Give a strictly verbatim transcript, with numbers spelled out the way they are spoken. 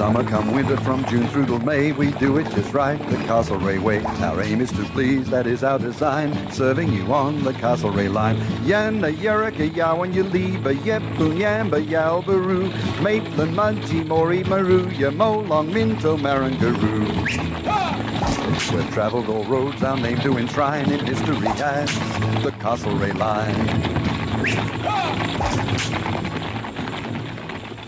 summer, come winter, from June through till May, we do it just right, the Castlereagh way. Our aim is to please, that is our design, serving you on the Castlereagh line. Yana, Yerika, Yawan, Yaliba, Yepun, Yamba, Yalbaroo, Maitland, Mudgee, Maury, Maru, Yamolong, Minto, Marangaroo. We've travelled all roads, our name to enshrine in history as the Castlereagh line.